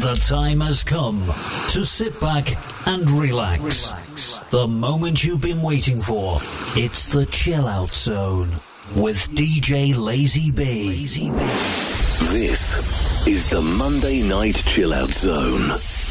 The time has come to sit back and relax. The moment you've been waiting for. It's the Chill Out Zone with DJ Lazy B. This is the Monday Night Chill Out Zone.